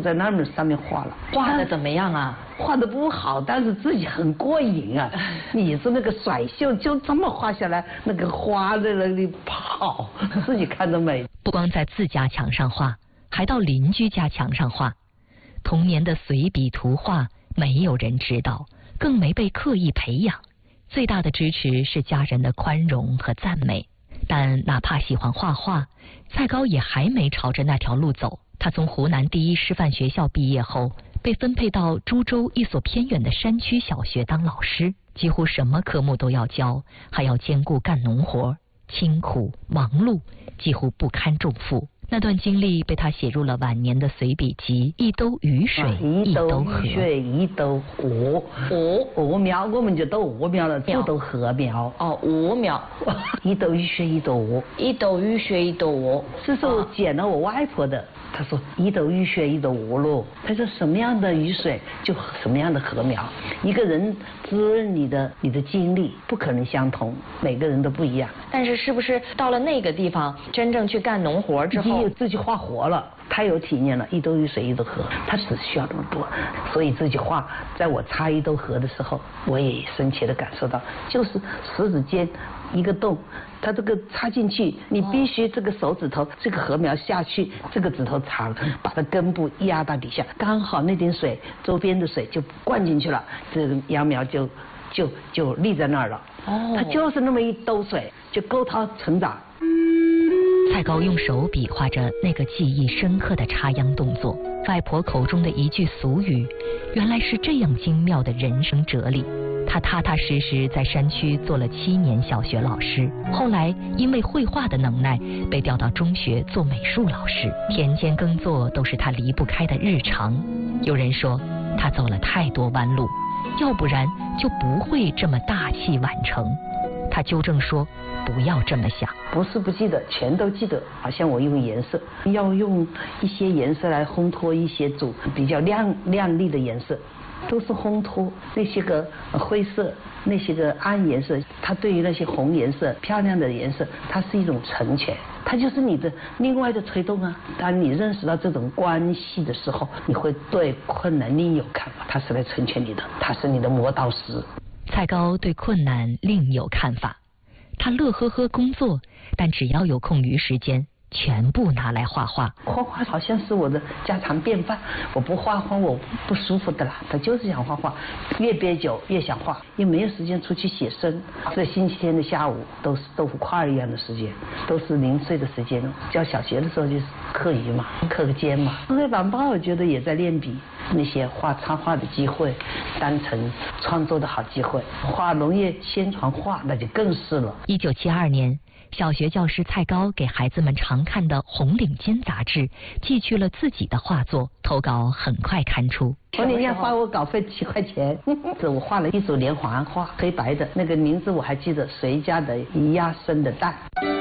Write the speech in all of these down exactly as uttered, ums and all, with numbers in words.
在那儿上面画了。 画的怎么样啊？ 画的不好，但是自己很过瘾啊！你是那个甩袖就这么画下来，那个花在那里跑，自己看着美。 不光在自家墙上画，还到邻居家墙上画。童年的随笔图画，没有人指导，更没被刻意培养。最大的支持是家人的宽容和赞美。但哪怕喜欢画画，蔡高也还没朝着那条路走。他从湖南第一师范学校毕业后，被分配到株洲一所偏远的山区小学当老师，几乎什么科目都要教，还要兼顾干农活，清苦忙碌，几乎不堪重负。那段经历被他写入了晚年的随笔集《一兜雨水、啊、一兜河》。 雨水一兜鹅，鹅鹅苗，我们就都鹅苗了，就都禾苗。 哦，鹅苗。 一兜雨水一兜鹅， 一兜雨水一兜鹅。 这是我捡了我外婆的。他说一兜雨水一兜鹅咯。他说什么样的雨水就什么样的禾苗。一个人滋润你的你的经历不可能相同，每个人都不一样。 但是是不是到了那个地方，真正去干农活之后， 自己画活了，太有体验了。一兜雨水一兜河，他只需要那么多，所以自己画。在我擦一兜河的时候，我也深切的感受到，就是食指间一个洞，它这个插进去，你必须这个手指头这个禾苗下去，这个指头长，把它根部压到底下，刚好那点水周边的水就灌进去了，这个秧苗就就就立在那儿了。哦，它就是那么一兜水就够它成长。 蔡高用手比划着那个记忆深刻的插秧动作，外婆口中的一句俗语，原来是这样精妙的人生哲理。他踏踏实实在山区做了七年小学老师，后来因为绘画的能耐，被调到中学做美术老师。田间耕作都是他离不开的日常。有人说他走了太多弯路，要不然就不会这么大器晚成。他纠正说，不要这么想。 不是不记得，全都记得。好像我用颜色，要用一些颜色来烘托一些主比较亮亮丽的颜色，都是烘托那些个灰色，那些个暗颜色。它对于那些红颜色、漂亮的颜色，它是一种成全，它就是你的另外的推动啊。当你认识到这种关系的时候，你会对困难另有看法，它是来成全你的，它是你的磨刀石。 蔡高对困难另有看法，他乐呵呵工作，但只要有空余时间，全部拿来画画。 画画好像是我的家常便饭，我不画画我不舒服的啦。他就是想画画，越憋久越想画，也没有时间出去写生。这星期天的下午都是豆腐块一样的时间，都是零碎的时间。教小学的时候就是课余嘛，课个间嘛。黑板报我觉得也在练笔，那些画插画的机会，当成创作的好机会。画农业宣传画那就更是了。 一九七二年。小学教师蔡高给孩子们常看的《红领巾》杂志寄去了自己的画作，投稿很快刊出。 红领巾花我稿费七块钱，这我画了一组连环画，黑白的，那个名字我还记得，谁家的鸭生的蛋。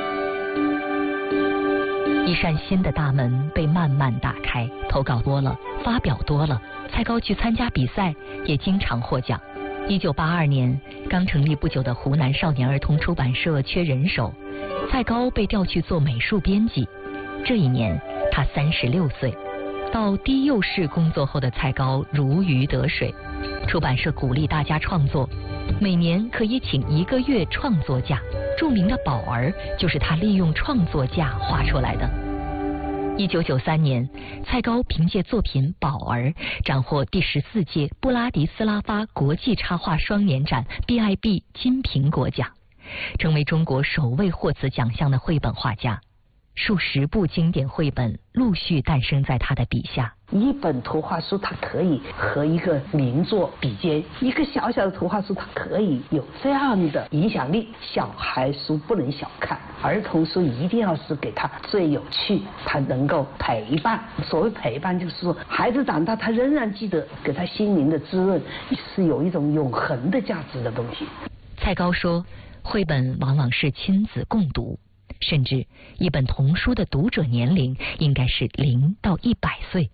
一扇新的大门被慢慢打开，投稿多了，发表多了，蔡高去参加比赛，也经常获奖。一九八二年，刚成立不久的湖南少年儿童出版社缺人手，蔡高被调去做美术编辑。这一年，他三十六岁。到低幼市工作后的蔡高如鱼得水，出版社鼓励大家创作，每年可以请一个月创作假。著名的宝儿就是他利用创作假画出来的。一九九三年，蔡高凭借作品《宝儿》斩获第十四届布拉迪斯拉发国际插画双年展 B I B 金苹果奖，成为中国首位获此奖项的绘本画家。数十部经典绘本陆续诞生在他的笔下。 一本图画书它可以和一个名作比肩，一个小小的图画书它可以有这样的影响力。小孩书不能小看，儿童书一定要是给他最有趣，他能够陪伴。所谓陪伴就是说，孩子长大他仍然记得，给他心灵的滋润是有一种永恒的价值的东西。 蔡高说，绘本往往是亲子共读，甚至一本童书的读者年龄应该是零到一百岁。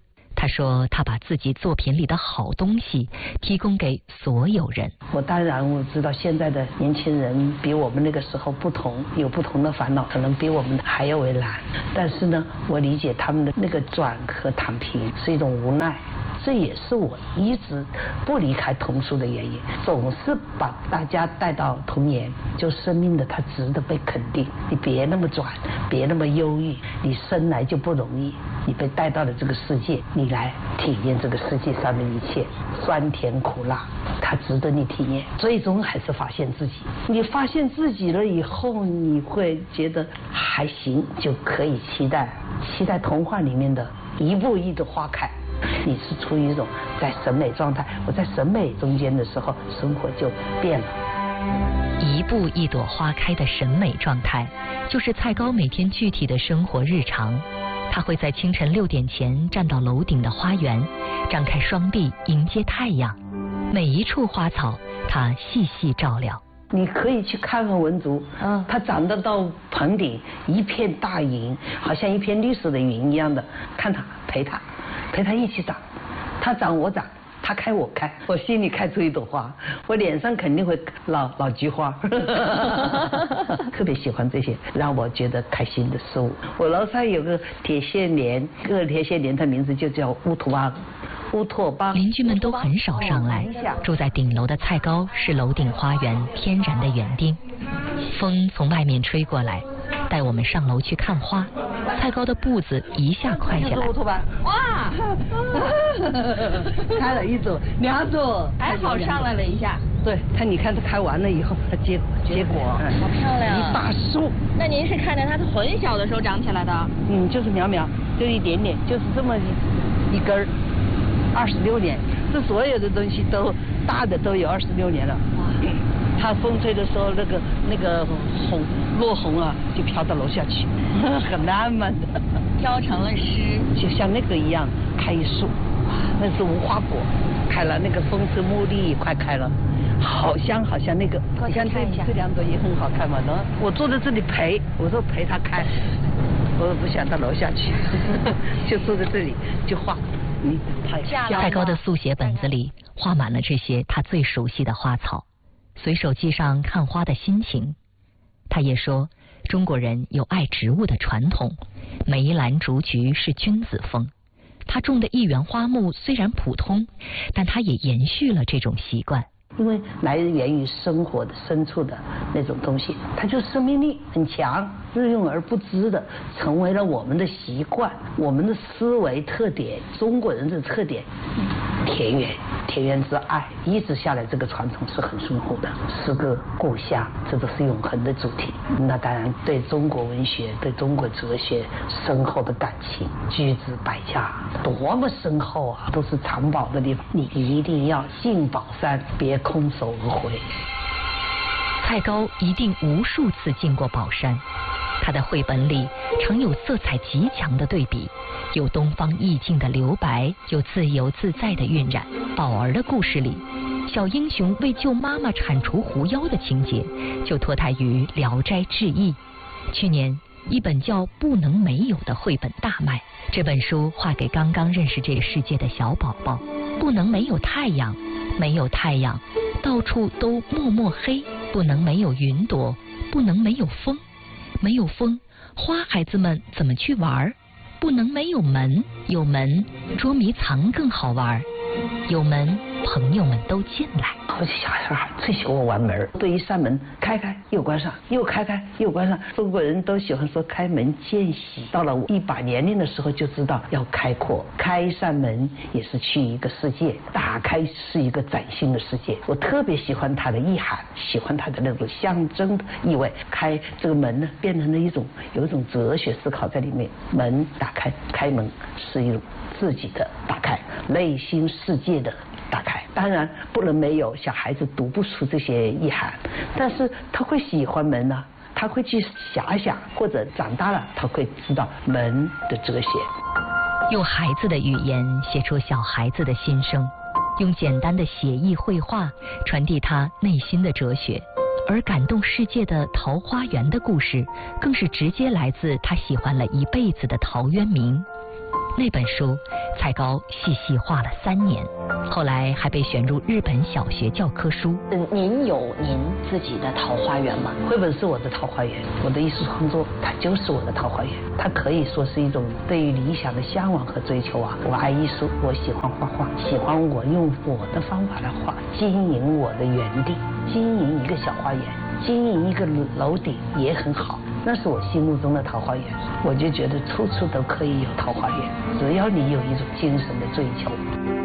他说他把自己作品里的好东西提供给所有人。 我当然我知道现在的年轻人比我们那个时候不同，有不同的烦恼，可能比我们还要为难，但是呢我理解他们的那个转和躺平是一种无奈，这也是我一直不离开童书的原因，总是把大家带到童年，就生命的它值得被肯定，你别那么转，别那么忧郁，你生来就不容易，你被带到了这个世界，你来体验这个世界上的一切酸甜苦辣，它值得你体验，最终还是发现自己。你发现自己了以后，你会觉得还行，就可以期待期待童话里面的一步一朵花开。你是处于一种在审美状态，我在审美中间的时候，生活就变了。 一步一朵花开的审美状态，就是蔡高每天具体的生活日常。他会在清晨六点前站到楼顶的花园，张开双臂迎接太阳，每一处花草他细细照料。 你可以去看看文竹， 嗯， 它长得到棚顶一片大云，好像一片绿色的云一样的，看它陪它陪它一起长，它长我长，它开我开，我心里开出一朵花，我脸上肯定会老老菊花。特别喜欢这些让我觉得开心的事物。我楼上有个铁线莲，这个铁线莲它名字就叫乌托邦。乌托邦邻居们都很少上来，住在顶楼的蔡高是楼顶花园天然的园丁。风从外面吹过来，带我们上楼去看花。蔡高的步子一下快起来。 乌托邦，哇，开了一朵两朵， 还好上来了一下。 对，它你看它开完了以后，它结结果， 好漂亮， 一大树。 那您是看着它很小的时候长起来的？ 嗯，就是苗苗，就一点点，就是这么一一根儿。二十六年，这所有的东西都大的都有二十六年了。它风吹的时候，那个那个红落红啊，就飘到楼下去，很浪漫的。 飘成了诗， 就像那个一样，开一树，那是无花果，开了那个风车茉莉快开了，好香好香。那个你看这这两朵也很好看嘛，然后我坐在这里陪，我说陪它开，我不想到楼下去，就坐在这里就画。嗯， 蔡高的速写本子里画满了这些他最熟悉的花草，随手记上看花的心情。他也说，中国人有爱植物的传统，梅兰竹菊是君子风。他种的一园花木虽然普通，但他也延续了这种习惯。 因为来源于生活的深处的那种东西，它就生命力很强，日用而不知的成为了我们的习惯，我们的思维特点，中国人的特点。田园，田园之爱，一直下来这个传统是很深厚的。诗歌、故乡，这都是永恒的主题。那当然对中国文学、对中国哲学深厚的感情，居之百家，多么深厚啊，都是藏宝的地方。你一定要进宝山，别空手而回。 蔡高一定无数次进过宝山，他的绘本里常有色彩极强的对比，有东方意境的留白，有自由自在的晕染。宝儿的故事里，小英雄为救妈妈铲除狐妖的情节就脱胎于《聊斋志异》。去年一本叫《不能没有》的绘本大卖，这本书画给刚刚认识这个世界的小宝宝。不能没有太阳，没有太阳，到处都默默黑；不能没有云朵，不能没有风，没有风，花孩子们怎么去玩？不能没有门，有门捉迷藏更好玩，有门朋友们都进来。 我小孩最喜欢玩门，对一扇门开开又关上，又开开又关上。中国人都喜欢说开门见喜，到了一把年龄的时候就知道要开阔，开一扇门也是去一个世界，打开是一个崭新的世界。我特别喜欢它的意涵，喜欢它的那种象征的意味。开这个门呢，变成了一种有一种哲学思考在里面。门打开，开门是一种自己的打开，内心世界的打开。当然不能没有，小孩子读不出这些意涵，但是他会喜欢门呢、啊，他会去遐想，或者长大了他会知道门的哲学。 用孩子的语言写出小孩子的心声，用简单的写意绘画传递他内心的哲学。而感动世界的桃花源的故事，更是直接来自他喜欢了一辈子的陶渊明。 那本书，蔡高细细画了三年，后来还被选入日本小学教科书。 嗯，您有您自己的桃花源吗？ 绘本是我的桃花源，我的艺术创作它就是我的桃花源，它可以说是一种对于理想的向往和追求啊。我爱艺术，我喜欢画画，喜欢我用我的方法来画，经营我的园地，经营一个小花园，经营一个楼顶也很好。那是我心目中的桃花源，我就觉得处处都可以有桃花源，只要你有一种精神的追求。